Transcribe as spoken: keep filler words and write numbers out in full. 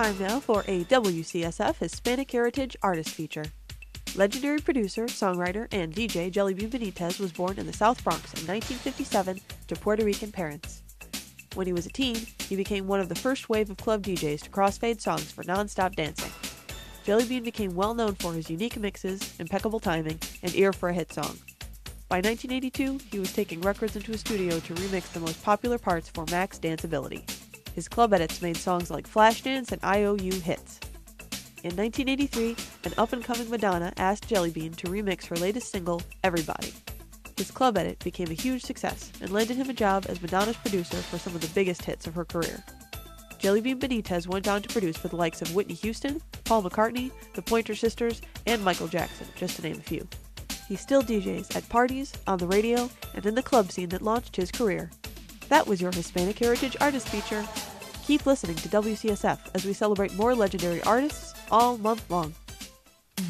time now for a W C S F Hispanic Heritage Artist Feature. Legendary producer, songwriter, and D J Jelly Bean Benitez was born in the South Bronx in nineteen fifty-seven to Puerto Rican parents. When he was a teen, he became one of the first wave of club D Js to crossfade songs for non-stop dancing. Jelly Bean became well known for his unique mixes, impeccable timing, and ear for a hit song. By nineteen eighty-two, he was taking records into a studio to remix the most popular parts for max danceability. His club edits made songs like Flashdance and I O U hits. In nineteen eighty-three, an up-and-coming Madonna asked Jelly Bean to remix her latest single, Everybody. His club edit became a huge success and landed him a job as Madonna's producer for some of the biggest hits of her career. Jelly Bean Benitez went on to produce for the likes of Whitney Houston, Paul McCartney, the Pointer Sisters, and Michael Jackson, just to name a few. He still D Js at parties, on the radio, and in the club scene that launched his career. That was your Hispanic Heritage Artist Feature. Keep listening to W C S F as we celebrate more legendary artists all month long.